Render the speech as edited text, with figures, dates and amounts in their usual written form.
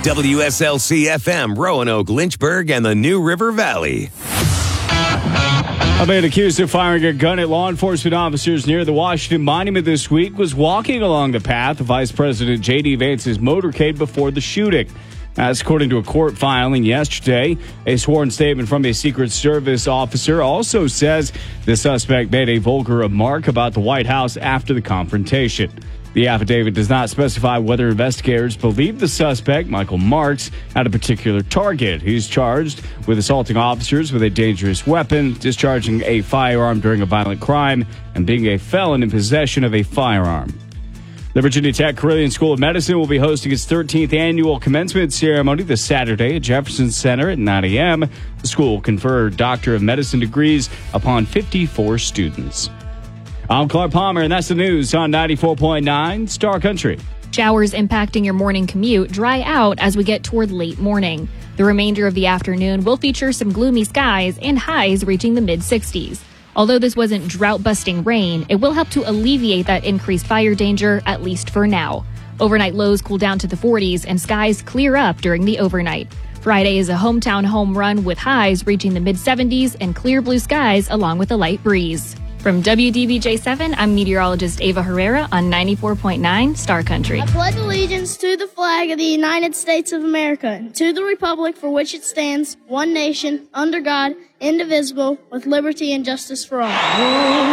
WSLC FM, Roanoke, Lynchburg, and the New River Valley. A man accused of firing a gun at law enforcement officers near the Washington Monument this week was walking along the path of Vice President J.D. Vance's motorcade before the shooting. That's according to a court filing yesterday. A sworn statement from a Secret Service officer also says the suspect made a vulgar remark about the White House after the confrontation. The affidavit does not specify whether investigators believe the suspect, Michael Marks, had a particular target. He's charged with assaulting officers with a dangerous weapon, discharging a firearm during a violent crime, and being a felon in possession of a firearm. The Virginia Tech Carilion School of Medicine will be hosting its 13th annual commencement ceremony this Saturday at Jefferson Center at 9 a.m. The school will confer Doctor of Medicine degrees upon 54 students. I'm Clark Palmer, and that's the news on 94.9 Star Country. Showers impacting your morning commute dry out as we get toward late morning. The remainder of the afternoon will feature some gloomy skies and highs reaching the mid-60s. Although this wasn't drought-busting rain, it will help to alleviate that increased fire danger, at least for now. Overnight lows cool down to the 40s and skies clear up during the overnight. Friday is a hometown home run with highs reaching the mid-70s and clear blue skies along with a light breeze. From WDBJ7, I'm meteorologist Ava Herrera on 94.9 Star Country. I pledge allegiance to the flag of the United States of America and to the republic for which it stands, one nation, under God, indivisible, with liberty and justice for all.